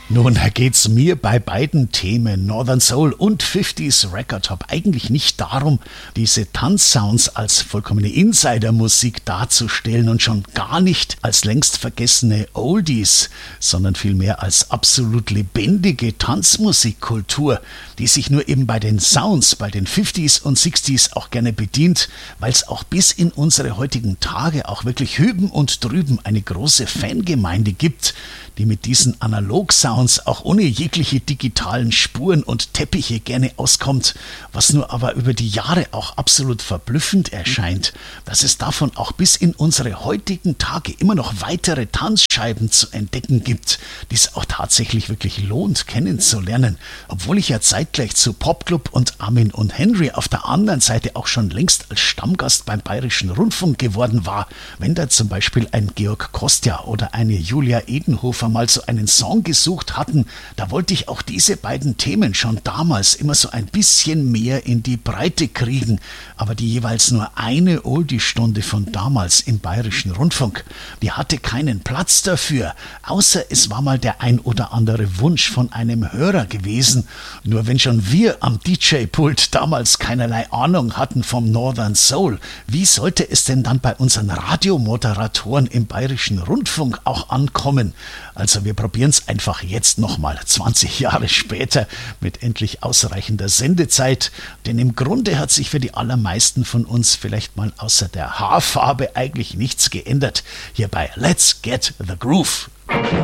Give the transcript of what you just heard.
Nun geht's mir bei beiden Themen Northern Soul und 50s Record Hop eigentlich nicht darum, diese Tanzsounds als vollkommene Insider-Musik darzustellen und schon gar nicht als längst vergessene Oldies, sondern vielmehr als absolut lebendige Tanzmusikkultur, die sich nur eben bei den Sounds, bei den 50s und 60s auch gerne bedient, weil es auch bis in unsere heutigen Tage auch wirklich hüben und drüben eine große Fangemeinde gibt, die mit diesen Analog-Sounds auch ohne jegliche digitalen Spuren und Teppiche gerne auskommt, was nur aber über die Jahre auch absolut verblüffend erscheint, dass es davon auch bis in unsere heutigen Tage immer noch weitere Tanzscheiben zu entdecken gibt, die es auch tatsächlich wirklich lohnt kennenzulernen, obwohl ich ja zeitgleich zu Popclub und Armin und Henry auf der anderen Seite auch schon längst als Stammgast beim Bayerischen Rundfunk geworden war, wenn da zum Beispiel ein Georg Kostja oder eine Julia Edenhofer mal so einen Song gesucht hatten, da wollte ich auch diese beiden Themen schon damals immer so ein bisschen mehr in die Breite kriegen, aber die jeweils nur eine Oldie-Stunde von damals im Bayerischen Rundfunk, die hatte keinen Platz dafür, außer es war mal der ein oder andere Wunsch von einem Hörer gewesen. Nur wenn schon wir am DJ-Pult damals keinerlei Ahnung hatten vom Northern Soul, wie sollte es denn dann bei unseren Radiomoderatoren im Bayerischen Rundfunk auch ankommen? Also wir probieren es einfach jetzt nochmal, 20 Jahre später, mit endlich ausreichender Sendezeit. Denn im Grunde hat sich für die allermeisten von uns vielleicht mal außer der Haarfarbe eigentlich nichts geändert. Hier bei Let's Get the Groove.